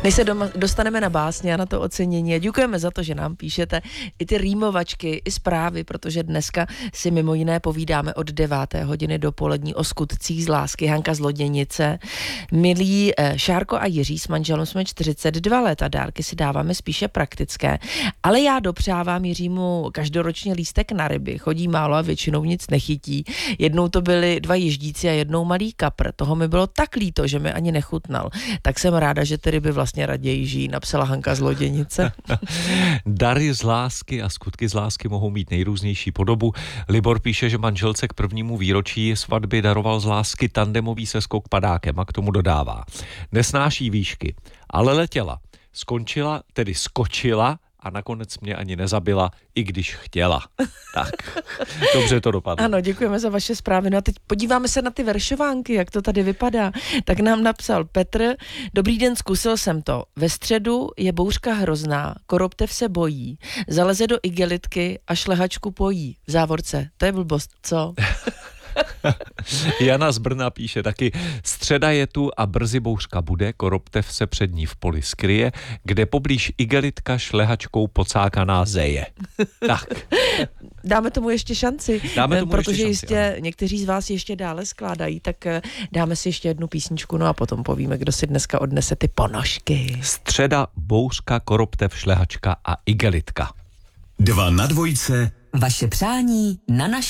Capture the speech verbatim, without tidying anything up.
Než se doma, dostaneme na básně a na to ocenění a děkujeme za to, že nám píšete i ty rýmovačky, i zprávy, protože dneska si mimo jiné povídáme od deváté hodiny dopolední o skutcích z lásky. Hanka z Loděnice. Milí Šárko a Jiří, s manželem jsme čtyřicet dva let a dárky si dáváme spíše praktické, ale já dopřávám Jiřímu každoročně lístek na ryby. Chodí málo a většinou nic nechytí. Jednou to byly dva ježdíci a jednou malý kapr. Toho mi bylo tak líto, že mi ani nechutnal. Tak jsem ráda, že ty ryby vlastně raději žijí, napsala Hanka z Loděnice. Dary z lásky a skutky z lásky mohou mít nejrůznější podobu. Libor píše, že manželce k prvnímu výročí svatby daroval z lásky tandemový seskok padákem a k tomu dodává: nesnáší výšky, ale letěla. Skončila, tedy skočila a nakonec mě ani nezabila, i když chtěla. Tak, dobře to dopadlo. Ano, děkujeme za vaše zprávy. No a teď podíváme se na ty veršovánky, jak to tady vypadá. Tak nám napsal Petr: dobrý den, zkusil jsem to. Ve středu je bouřka hrozná, koroptev se bojí, zaleze do igelitky a šlehačku pojí. V závorce, to je blbost, co? Jana z Brna píše taky: středa je tu a brzy bouřka bude, koroptev se před ní v poli skryje, kde poblíž igelitka šlehačkou pocákaná zeje. Tak. Dáme tomu ještě šanci, dáme tomu protože ještě šanci, jistě ano. Někteří z vás ještě dále skládají, tak dáme si ještě jednu písničku, no a potom povíme, kdo si dneska odnese ty ponožky. Středa, bouřka, koroptev, šlehačka a igelitka. Dva na dvojce. Vaše přání na naší